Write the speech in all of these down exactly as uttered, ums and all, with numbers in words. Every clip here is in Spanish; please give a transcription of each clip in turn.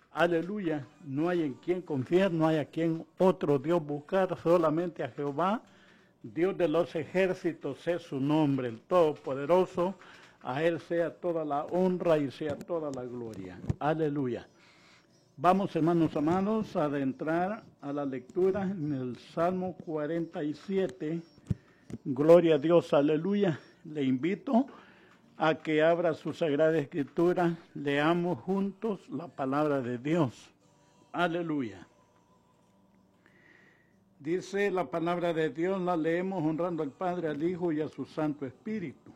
Aleluya, no hay en quien confiar, no hay a quien otro Dios buscar, solamente a Jehová, Dios de los ejércitos es su nombre, el Todopoderoso, a Él sea toda la honra y sea toda la gloria. Aleluya. Vamos, hermanos amados, a adentrar a la lectura en el Salmo cuarenta y siete. Gloria a Dios, aleluya. Le invito a que abra su Sagrada Escritura, leamos juntos la palabra de Dios. Aleluya. Dice la palabra de Dios, la leemos honrando al Padre, al Hijo y a su Santo Espíritu.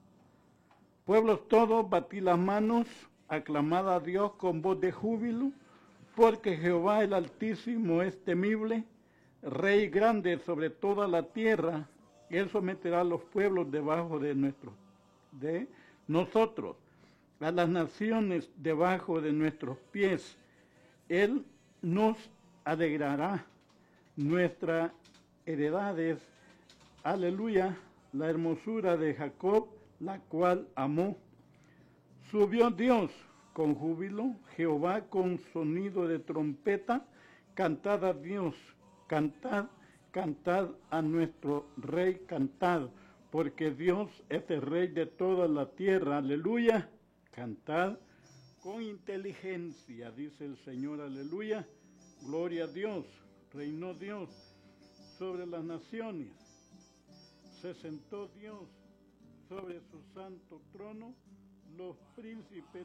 Pueblos todos, batid las manos, aclamad a Dios con voz de júbilo, porque Jehová el Altísimo es temible, Rey grande sobre toda la tierra. Él someterá a los pueblos debajo de nuestros de nosotros, a las naciones debajo de nuestros pies. Él nos alegrará nuestras heredades. Aleluya, la hermosura de Jacob, la cual amó. Subió Dios con júbilo, Jehová con sonido de trompeta. Cantad a Dios, cantad, cantad a nuestro Rey, cantad, porque Dios es el Rey de toda la tierra. Aleluya. Cantad con inteligencia, dice el Señor. Aleluya. Gloria a Dios. Reinó Dios sobre las naciones. Se sentó Dios sobre su santo trono. Los príncipes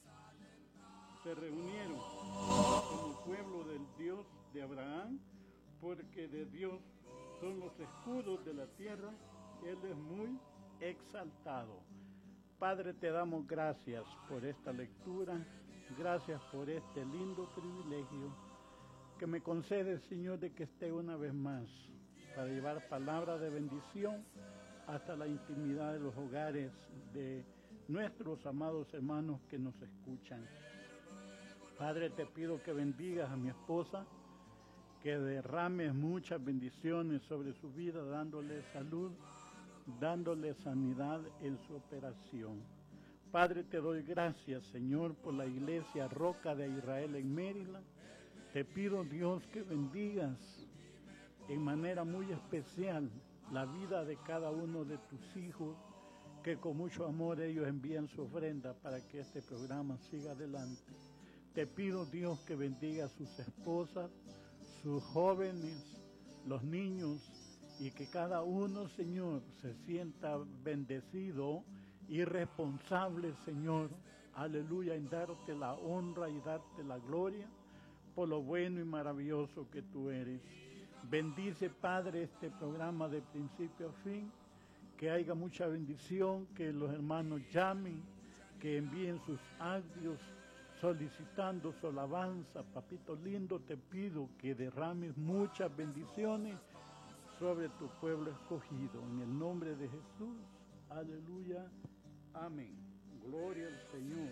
se reunieron como pueblo del Dios de Abraham, porque de Dios son los escudos de la tierra. Él es muy exaltado. Padre, te damos gracias por esta lectura, gracias por este lindo privilegio que me concedes, Señor, de que esté una vez más para llevar palabra de bendición hasta la intimidad de los hogares de nuestros amados hermanos que nos escuchan. Padre, te pido que bendigas a mi esposa, que derrames muchas bendiciones sobre su vida, dándole salud, dándole sanidad en su operación. Padre, te doy gracias, Señor, por la iglesia Roca de Israel en Maryland. Te pido, Dios, que bendigas en manera muy especial la vida de cada uno de tus hijos, que con mucho amor ellos envían su ofrenda para que este programa siga adelante. Te pido, Dios, que bendiga a sus esposas, sus jóvenes, los niños, y que cada uno, Señor, se sienta bendecido y responsable, Señor, aleluya, en darte la honra y darte la gloria por lo bueno y maravilloso que tú eres. Bendice, Padre, este programa de principio a fin, que haya mucha bendición, que los hermanos llamen, que envíen sus audios solicitando su alabanza. Papito lindo, te pido que derrames muchas bendiciones sobre tu pueblo escogido, en el nombre de Jesús, aleluya, amén. Gloria al Señor,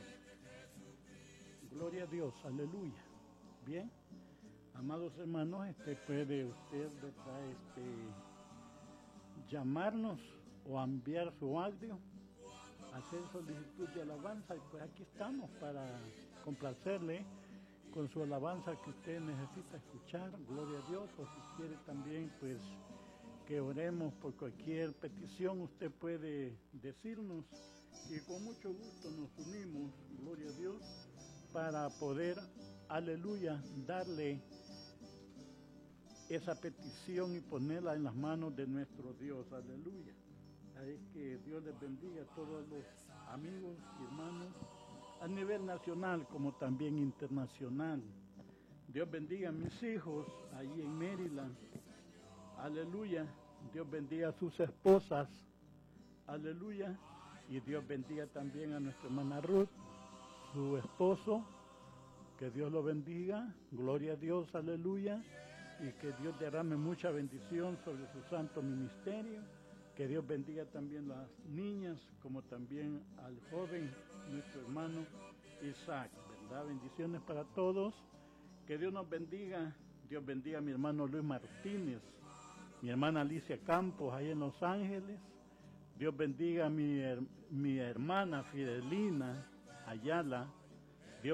gloria a Dios, aleluya. Bien, amados hermanos, este puede usted este, llamarnos o enviar su audio, hacer solicitud de alabanza, y pues aquí estamos para complacerle con su alabanza que usted necesita escuchar, gloria a Dios, o si quiere también pues que oremos por cualquier petición, usted puede decirnos y con mucho gusto nos unimos, gloria a Dios, para poder, aleluya, darle esa petición y ponerla en las manos de nuestro Dios, aleluya. Así que Dios les bendiga a todos los amigos y hermanos a nivel nacional como también internacional. Dios bendiga a mis hijos allí en Maryland. Aleluya. Dios bendiga a sus esposas. Aleluya. Y Dios bendiga también a nuestra hermana Ruth, su esposo. Que Dios lo bendiga. Gloria a Dios. Aleluya. Y que Dios derrame mucha bendición sobre su santo ministerio. Que Dios bendiga también a las niñas, como también al joven, nuestro hermano Isaac, ¿verdad? Bendiciones para todos. Que Dios nos bendiga. Dios bendiga a mi hermano Luis Martínez, mi hermana Alicia Campos, ahí en Los Ángeles. Dios bendiga a mi, mi hermana Fidelina Ayala,